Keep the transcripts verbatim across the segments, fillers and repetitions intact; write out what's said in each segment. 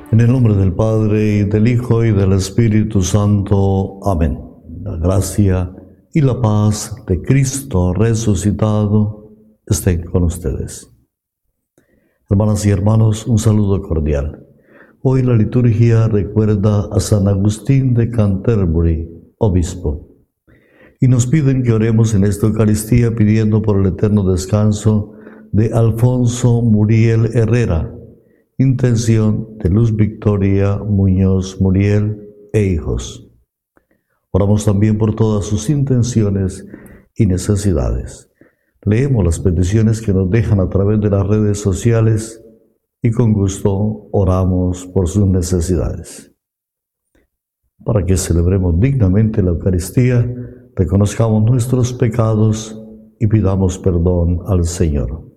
En el nombre del Padre, y del Hijo, y del Espíritu Santo. Amén. La gracia y la paz de Cristo resucitado estén con ustedes. Hermanas y hermanos, un saludo cordial. Hoy la liturgia recuerda a San Agustín de Canterbury, obispo. Y nos piden que oremos en esta Eucaristía pidiendo por el eterno descanso de Alfonso Muriel Herrera, intención de Luz Victoria Muñoz Muriel e hijos. Oramos también por todas sus intenciones y necesidades. Leemos las peticiones que nos dejan a través de las redes sociales y con gusto oramos por sus necesidades. Para que celebremos dignamente la Eucaristía, reconozcamos nuestros pecados y pidamos perdón al Señor.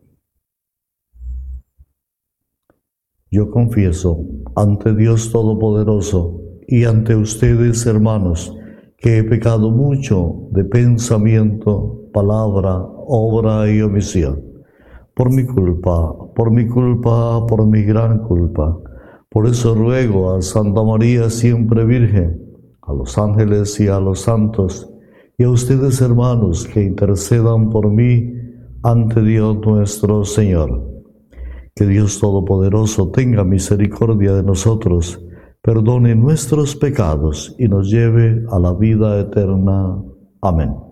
Yo confieso ante Dios Todopoderoso y ante ustedes, hermanos, que he pecado mucho de pensamiento, palabra, obra y omisión. Por mi culpa, por mi culpa, por mi gran culpa. Por eso ruego a Santa María siempre Virgen, a los ángeles y a los santos, y a ustedes, hermanos, que intercedan por mí ante Dios nuestro Señor. Que Dios Todopoderoso tenga misericordia de nosotros, perdone nuestros pecados y nos lleve a la vida eterna. Amén.